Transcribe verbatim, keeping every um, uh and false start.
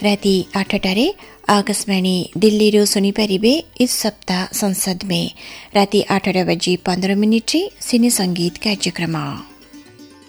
राति आठटारे आकाशवाणी दिल्ली सुनिपारे इस सप्ताह संसद में राति आठ बजी पंद्रह मिनिट सिने संगीत कार्यक्रम।